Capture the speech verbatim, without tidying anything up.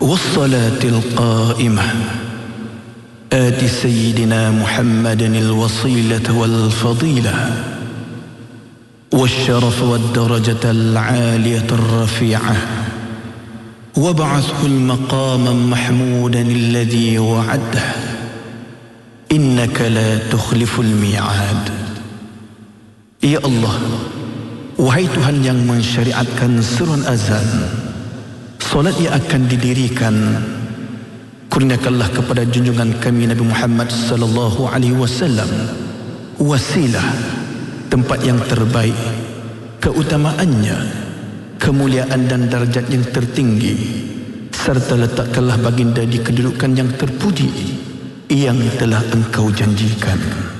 والصلاة القائمة آت سيدنا محمد الوصيلة والفضيلة والشرف والدرجة العالية الرفيعة وابعثه المقام محمودا الذي وعده إنك لا تخلف الميعاد. Ya Allah, wahai Tuhan yang mensyariatkan seruan azan, solat yang akan didirikan, kurniakanlah kepada junjungan kami Nabi Muhammad sallallahu alaihi wasallam wasilah, tempat yang terbaik, keutamaannya, kemuliaan dan darjat yang tertinggi, serta letakkanlah baginda di kedudukan yang terpuji yang telah engkau janjikan.